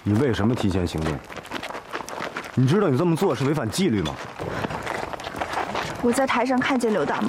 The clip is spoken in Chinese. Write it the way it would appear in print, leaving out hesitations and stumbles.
你为什么提前行动？你知道你这么做是违反纪律吗？ 我在台上看见刘大猛，